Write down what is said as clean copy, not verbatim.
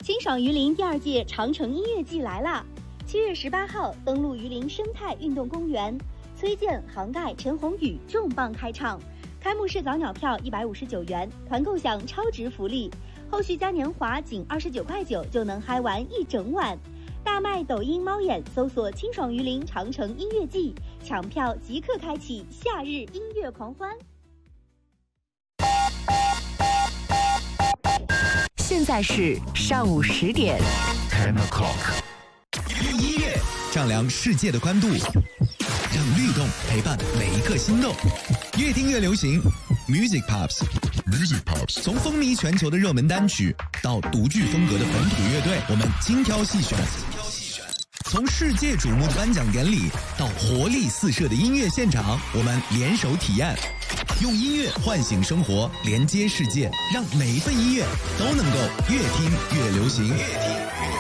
清爽榆林第2届长城音乐季来啦！7月18号登陆榆林生态运动公园，崔健、杭盖、陈鸿宇重磅开唱。开幕式早鸟票159元，团购享超值福利，后续嘉年华仅29.9块就能嗨完一整晚。大麦抖音猫眼搜索清爽榆林长城音乐季，抢票即刻开启夏日音乐狂欢。 现在是上午10点。 10 o'clock。用音乐丈量世界的宽度，让律动陪伴每一个心动。越听越流行 ，Music Pops。Music Pops。从风靡全球的热门单曲到独具风格的本土乐队，我们精挑细选。从世界瞩目的颁奖典礼到活力四射的音乐现场，我们联手体验。用音乐唤醒生活，连接世界，让每一份音乐都能够越听越流行。